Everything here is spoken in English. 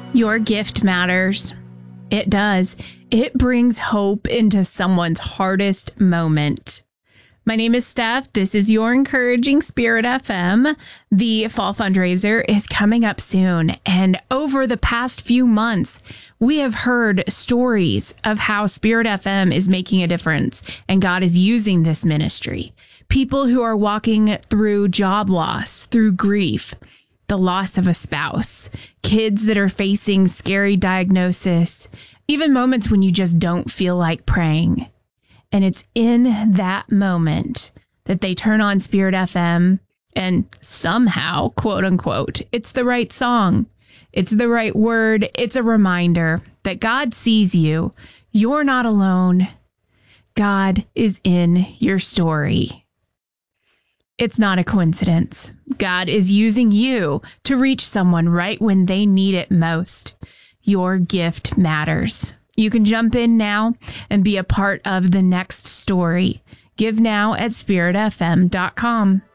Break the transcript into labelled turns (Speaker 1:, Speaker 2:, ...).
Speaker 1: Your gift matters. It does. It brings hope into someone's hardest moment. My name is Steph. This is your Encouraging Spirit FM. The fall fundraiser is coming up soon. And over the past few months, we have heard stories of how Spirit FM is making a difference and God is using this ministry. People who are walking through job loss, through grief, the loss of a spouse, kids that are facing scary diagnosis, even moments when you just don't feel like praying. And it's in that moment that they turn on Spirit FM and somehow, quote unquote, it's the right song. It's the right word. It's a reminder that God sees you. You're not alone. God is in your story. It's not a coincidence. God is using you to reach someone right when they need it most. Your gift matters. You can jump in now and be a part of the next story. Give now at spiritfm.com.